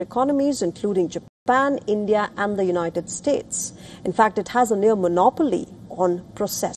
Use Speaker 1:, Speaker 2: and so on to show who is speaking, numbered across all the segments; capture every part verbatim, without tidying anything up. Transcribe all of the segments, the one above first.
Speaker 1: economies, including Japan, India, and the United States. In fact, it has a near monopoly on processing.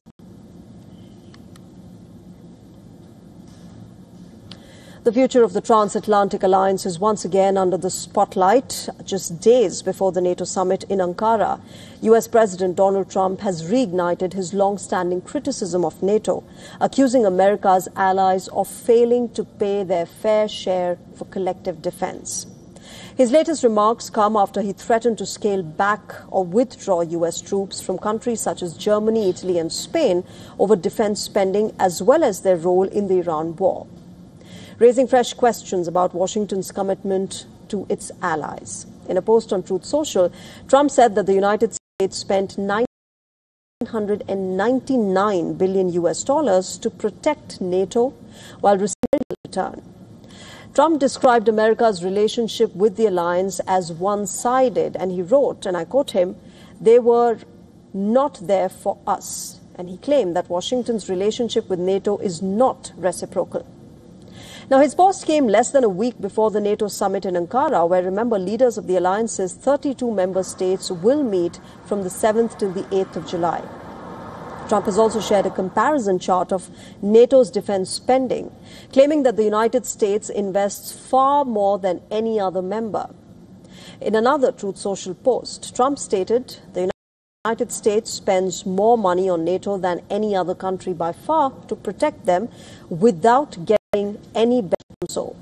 Speaker 1: The future of the transatlantic alliance is once again under the spotlight. Just days before the NATO summit in Ankara, U S President Donald Trump has reignited his long-standing criticism of NATO, accusing America's allies of failing to pay their fair share for collective defense. His latest remarks come after he threatened to scale back or withdraw U S troops from countries such as Germany, Italy, and Spain over defense spending, as well as their role in the Iran war, raising fresh questions about Washington's commitment to its allies. In a post on Truth Social, Trump said that the United States spent nine hundred ninety-nine billion U S dollars to protect NATO while receiving a return. Trump described America's relationship with the alliance as one-sided, and he wrote, and I quote him, "They were not there for us." And he claimed that Washington's relationship with NATO is not reciprocal. Now, his post came less than a week before the NATO summit in Ankara, where, remember, leaders of the alliance's thirty-two member states will meet from the seventh till the eighth of July. Trump has also shared a comparison chart of NATO's defense spending, claiming that the United States invests far more than any other member. In another Truth Social post, Trump stated the United States spends more money on NATO than any other country by far to protect them without getting any better so.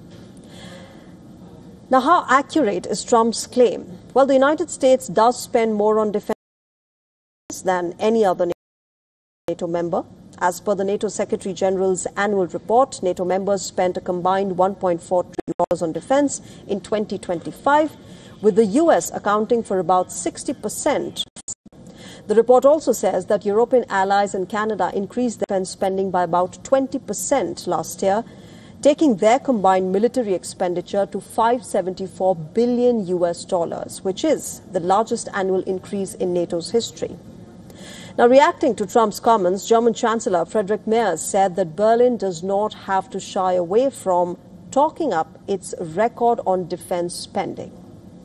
Speaker 1: Now, how accurate is Trump's claim? Well, the United States does spend more on defense than any other NATO member. As per the NATO Secretary General's annual report, NATO members spent a combined one point four trillion dollars on defense in twenty twenty-five, with the U S accounting for about sixty percent. The report also says that European allies and Canada increased defense spending by about twenty percent last year, taking their combined military expenditure to five hundred seventy-four billion U S dollars, which is the largest annual increase in NATO's history. Now, reacting to Trump's comments, German Chancellor Friedrich Merz said that Berlin does not have to shy away from talking up its record on defense spending.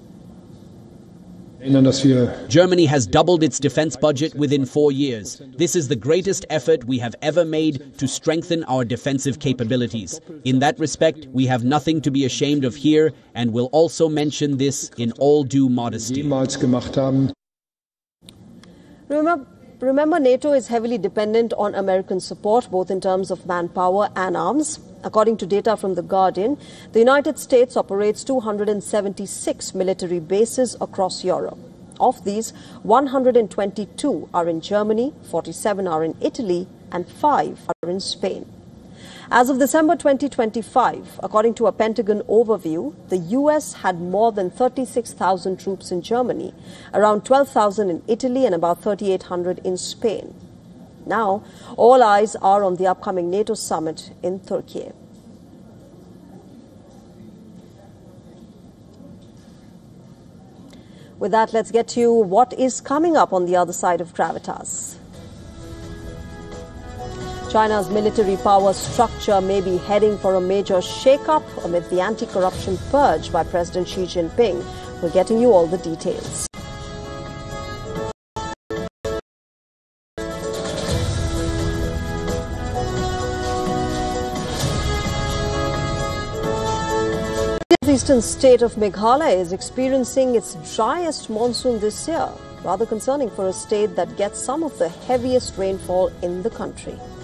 Speaker 2: Germany has doubled its defense budget within four years. This is the greatest effort we have ever made to strengthen our defensive capabilities. In that respect, we have nothing to be ashamed of here, and will also mention this in all due modesty.
Speaker 1: Remember, remember, NATO is heavily dependent on American support, both in terms of manpower and arms. According to data from The Guardian, the United States operates two hundred seventy-six military bases across Europe. Of these, one hundred twenty-two are in Germany, forty-seven are in Italy, and five are in Spain. As of December twenty twenty-five, according to a Pentagon overview, the U S had more than thirty-six thousand troops in Germany, around twelve thousand in Italy, and about thirty-eight hundred in Spain. Now, all eyes are on the upcoming NATO summit in Turkey. With that, let's get to what is coming up on the other side of gravitas. China's military power structure may be heading for a major shake-up amid the anti-corruption purge by President Xi Jinping. We're getting you all the details. The eastern state of Meghalaya is experiencing its driest monsoon this year, rather concerning for a state that gets some of the heaviest rainfall in the country.